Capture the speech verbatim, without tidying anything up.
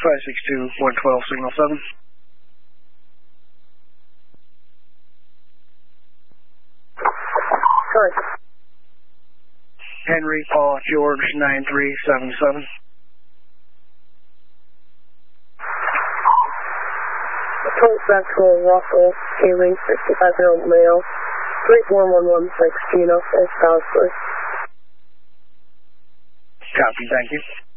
five six two, one twelve, signal seven. Sorry. Henry, Paul, George, nine three seven seven. Colt Maxwell, Russell, Haley, sixty-five-year-old male, three four one one six, Gino, and spouse, please. Copy, thank you.